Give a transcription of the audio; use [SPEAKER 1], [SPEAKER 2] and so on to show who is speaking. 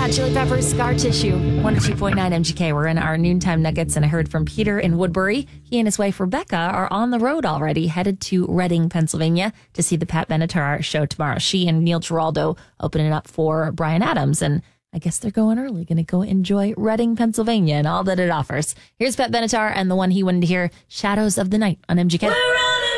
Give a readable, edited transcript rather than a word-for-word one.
[SPEAKER 1] Hot Chili Peppers, Scar Tissue, 102.9 MGK. We're in our noontime nuggets, and I heard from Peter in Woodbury. He and his wife, Rebecca, are on the road already, headed to Reading, Pennsylvania to see the Pat Benatar show tomorrow. She and Neil Giraldo opening it up for Bryan Adams, and I guess they're going early, going to go enjoy Reading, Pennsylvania and all that it offers. Here's Pat Benatar and the one he wanted to hear, Shadows of the Night on MGK.